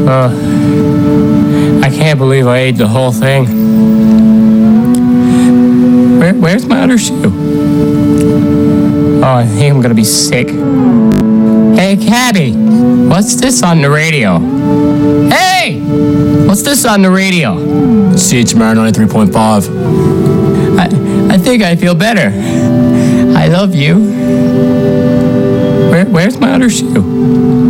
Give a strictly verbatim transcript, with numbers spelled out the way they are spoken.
Uh, I can't believe I ate the whole thing. Where, where's my other shoe? Oh, I think I'm gonna be sick. Hey, Cabby, what's this on the radio? Hey, what's this on the radio? C H M R ninety-three point five. I, I think I feel better. I love you. Where, where's my other shoe?